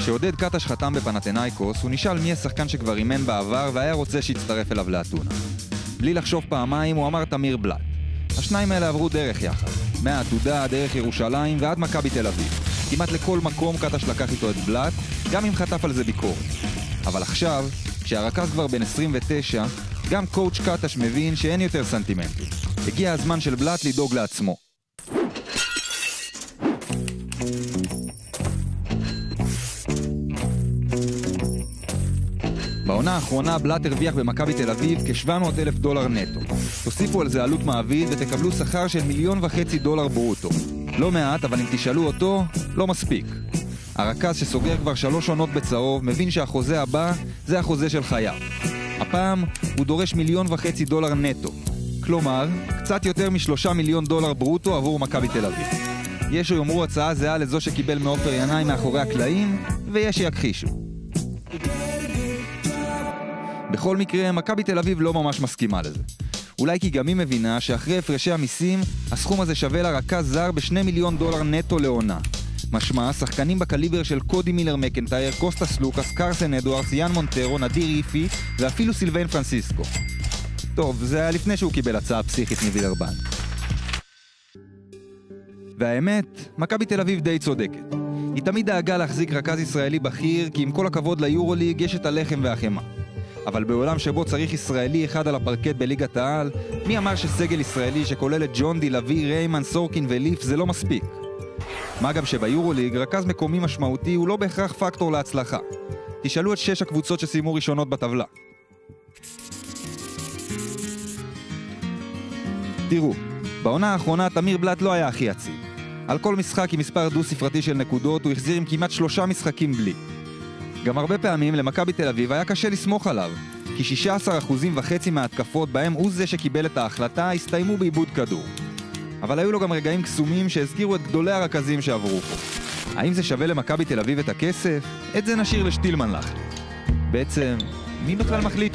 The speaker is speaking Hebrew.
כשעודד קטש חתם בפנתנאיקוס, הוא נשאל מי השחקן שכבר אימן בעבר והיה רוצה שיצטרף אליו לאתונה. בלי לחשוב פעמיים הוא אמר תמיר בלאט. השניים האלה עברו דרך יחד, מהעתודה, דרך ירושלים ועד מכבי תל אביב. כמעט לכל מקום קטש לקח איתו את בלאט, גם אם חטף על זה ביקורת. אבל עכשיו, כשהרכז כבר בן 29, גם קואוץ' קטש מבין שאין יותר סנטימנטים. הגיע הזמן של בלאט לדאוג לעצמו. בעונה האחרונה בלאט הרוויח במכבי תל אביב כ$700,000 נטו. תוסיפו על זה עלות מעביד ותקבלו שכר של $1,500,000 ברוטו. לא מעט, אבל אם תשאלו אותו, לא מספיק. הרכז שסוגר כבר 3 עונות בצהוב מבין שהחוזה הבא זה החוזה של חייו. הפעם הוא דורש $1,500,000 נטו. כלומר, קצת יותר $3 מיליון ברוטו עבור מכבי תל אביב. יש שיאמרו הצעה זהה לזו שקיבל מעופר ינאי מאחורי הקלעים, ויש שיכחישו. בכל מקרה, מכבי תל אביב לא ממש מסכימה לזה. אולי כי גם היא מבינה שאחרי הפרשי המיסים, הסכום הזה שווה לרכז זר $2 מיליון נטו לעונה. משמע, שחקנים בקליבר של קודי מילר מקנטייר, קוסטס לוקאס, קרסן אדוארדס, יאן מונטרו, נדיר איפי ואפילו סילביין פרנסיסקו. טוב, זה היה לפני שהוא קיבל הצעה פסיכית מווילרבן. והאמת, מכבי תל אביב די צודקת. היא תמיד דאגה להחזיק רכז ישראלי בכיר, כי עם כל הכבוד ליורוליג יש את הלחם והחמה. אבל בעולם שבו צריך ישראלי אחד על הפרקט בליגת העל, מי אמר שסגל ישראלי שכולל את ג'ונדי, לוי, ריימן, סורקין וליף זה לא מספיק? מה גם שביורוליג רכז מקומי משמעותי הוא לא בהכרח פקטור להצלחה. תשאלו את 6 הקבוצות שסיימו ראשונות בטבלה. תראו, בעונה האחרונה תמיר בלאט לא היה הכי יציב. על כל משחק עם מספר דו-ספרתי של נקודות הוא החזיר עם כמעט 3 משחקים בלי. גם הרבה פעמים למכבי תל אביב היה קשה לסמוך עליו, כי 16.5% מההתקפות בהם הוא זה שקיבל את ההחלטה הסתיימו באיבוד כדור. אבל היו לו גם רגעים קסומים שהזכירו את גדולי הרכזים שעברו פה. האם זה שווה למכבי תל אביב את הכסף? את זה נשאיר לשטילמן להחליט. בעצם, מי בכלל מחליט